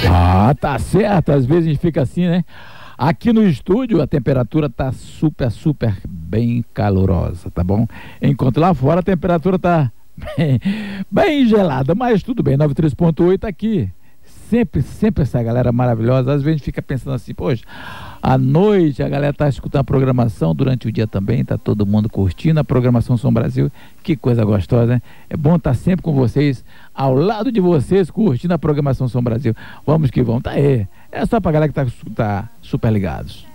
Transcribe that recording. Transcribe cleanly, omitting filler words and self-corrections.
Ah, tá certo. Às vezes a gente fica assim, né? Aqui no estúdio a temperatura tá super bem calorosa, tá bom? Enquanto lá fora a temperatura tá bem gelada, mas tudo bem, 93,8 aqui. Sempre essa galera maravilhosa. Às vezes a gente fica pensando assim, poxa, à noite a galera tá escutando a programação, durante o dia também, tá todo mundo curtindo a programação Som Brasil. Que coisa gostosa, né? É bom estar sempre com vocês, ao lado de vocês, curtindo a programação Som Brasil. Vamos que vamos, tá aí. É só pra galera que tá super ligados.